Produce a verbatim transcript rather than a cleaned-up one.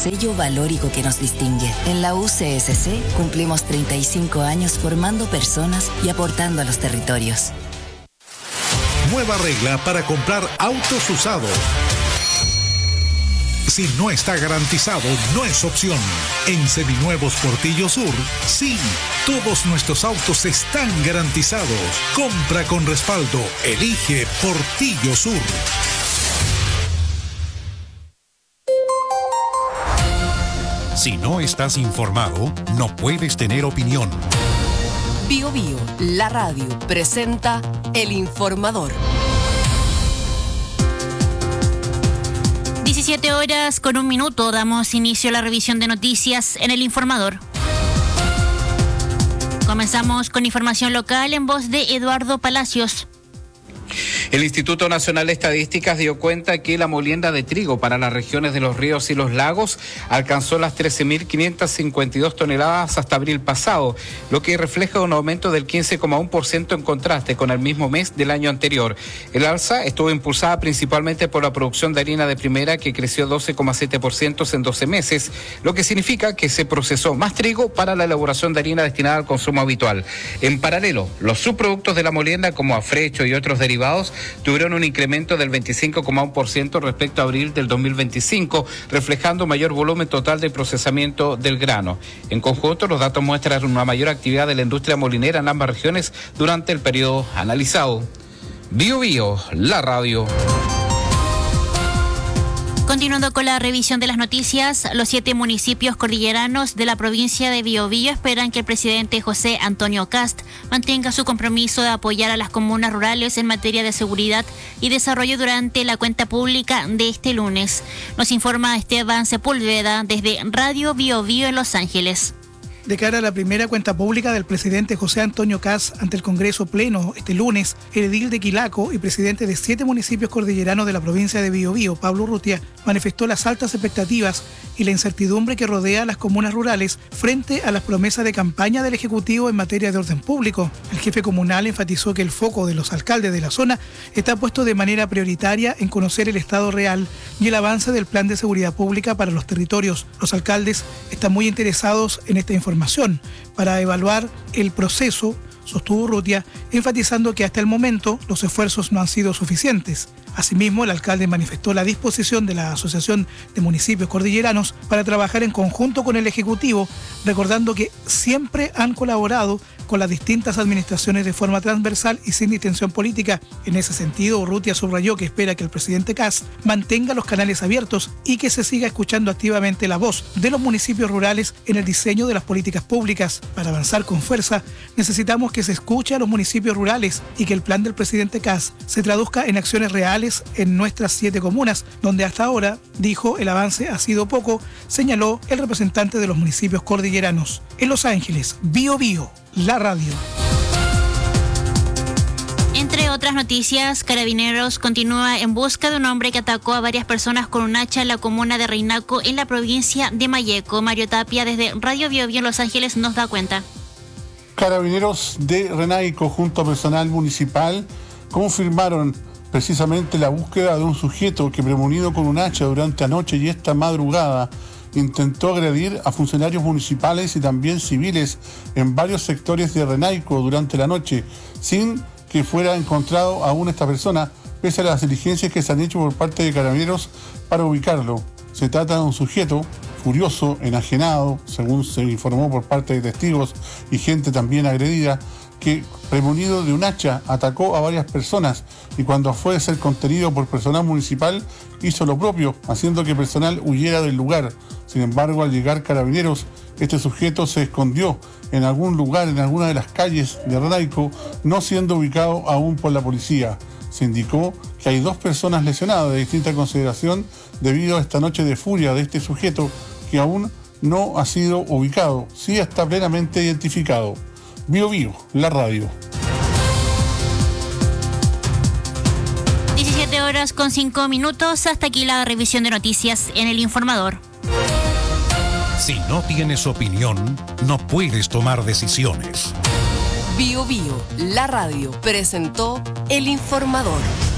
sello valórico que nos distingue. En la U C S C cumplimos treinta y cinco años formando personas y aportando a los territorios. Nueva regla para comprar autos usados. Si no está garantizado, no es opción. En Seminuevos Portillo Sur, sí, todos nuestros autos están garantizados. Compra con respaldo. Elige Portillo Sur. Si no estás informado, no puedes tener opinión. Bio Bio, la radio, presenta El Informador. diecisiete horas con un minuto, damos inicio a la revisión de noticias en El Informador. Comenzamos con información local en voz de Eduardo Palacios. El Instituto Nacional de Estadísticas dio cuenta que la molienda de trigo para las regiones de los ríos y los lagos alcanzó las trece mil quinientas cincuenta y dos toneladas hasta abril pasado, lo que refleja un aumento del quince coma uno por ciento en contraste con el mismo mes del año anterior. El alza estuvo impulsada principalmente por la producción de harina de primera, que creció doce coma siete por ciento en doce meses, lo que significa que se procesó más trigo para la elaboración de harina destinada al consumo habitual. En paralelo, los subproductos de la molienda como afrecho y otros derivados tuvieron un incremento del veinticinco coma uno por ciento respecto a abril del dos mil veinticinco, reflejando mayor volumen total de procesamiento del grano. En conjunto, los datos muestran una mayor actividad de la industria molinera en ambas regiones durante el periodo analizado. Bio Bio, la radio. Continuando con la revisión de las noticias, los siete municipios cordilleranos de la provincia de Biobío esperan que el presidente José Antonio Kast mantenga su compromiso de apoyar a las comunas rurales en materia de seguridad y desarrollo durante la cuenta pública de este lunes. Nos informa Esteban Sepúlveda desde Radio Biobío en Los Ángeles. De cara a la primera cuenta pública del presidente José Antonio Kast ante el Congreso Pleno este lunes, el edil de Quilaco y presidente de siete municipios cordilleranos de la provincia de Biobío, Pablo Urrutia, manifestó las altas expectativas y la incertidumbre que rodea a las comunas rurales frente a las promesas de campaña del Ejecutivo en materia de orden público. El jefe comunal enfatizó que el foco de los alcaldes de la zona está puesto de manera prioritaria en conocer el estado real y el avance del plan de seguridad pública para los territorios. Los alcaldes están muy interesados en esta información para evaluar el proceso, sostuvo Urrutia, enfatizando que hasta el momento los esfuerzos no han sido suficientes. Asimismo, el alcalde manifestó la disposición de la Asociación de Municipios Cordilleranos para trabajar en conjunto con el Ejecutivo, recordando que siempre han colaborado con las distintas administraciones de forma transversal y sin distensión política. En ese sentido, Urrutia subrayó que espera que el presidente Kast mantenga los canales abiertos y que se siga escuchando activamente la voz de los municipios rurales en el diseño de las políticas públicas. Para avanzar con fuerza, necesitamos que se escuche a los municipios rurales y que el plan del presidente Kast se traduzca en acciones reales en nuestras siete comunas, donde hasta ahora, dijo, el avance ha sido poco, señaló el representante de los municipios cordilleranos. En Los Ángeles, Bio Bio, la radio. Entre otras noticias, Carabineros continúa en busca de un hombre que atacó a varias personas con un hacha en la comuna de Reinaco, en la provincia de Malleco. Mario Tapia, desde Radio Bio Bio en Los Ángeles, nos da cuenta. Carabineros de Renaico, junto a personal municipal, confirmaron precisamente la búsqueda de un sujeto que, premonido con un hacha durante anoche y esta madrugada, intentó agredir a funcionarios municipales y también civiles en varios sectores de Renaico durante la noche, sin que fuera encontrado aún esta persona, pese a las diligencias que se han hecho por parte de Carabineros para ubicarlo. Se trata de un sujeto furioso, enajenado, según se informó por parte de testigos y gente también agredida, que, premonido de un hacha, atacó a varias personas y cuando fue a ser contenido por personal municipal hizo lo propio, haciendo que personal huyera del lugar. Sin embargo, al llegar Carabineros, este sujeto se escondió en algún lugar, en alguna de las calles de Renaico, no siendo ubicado aún por la policía. Se indicó que hay dos personas lesionadas de distinta consideración debido a esta noche de furia de este sujeto que aún no ha sido ubicado, sí está plenamente identificado. Bio Bio, la radio. diecisiete horas con cinco minutos, hasta aquí la revisión de noticias en El Informador. Si no tienes opinión, no puedes tomar decisiones. Bio Bio, la radio, presentó El Informador.